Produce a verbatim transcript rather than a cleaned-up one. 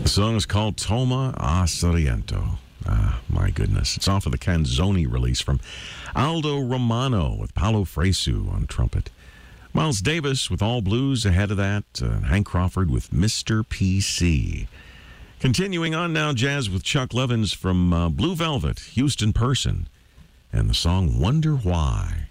song is called Toma a Sorrento. Ah, my goodness. It's off of the Canzoni release from Aldo Romano with Paolo Fresu on trumpet. Miles Davis with All Blues ahead of that. Uh, Hank Crawford with Mister P C. Continuing on now, jazz with Chuck Levins from uh, Blue Velvet, Houston Person, and the song Wonder Why.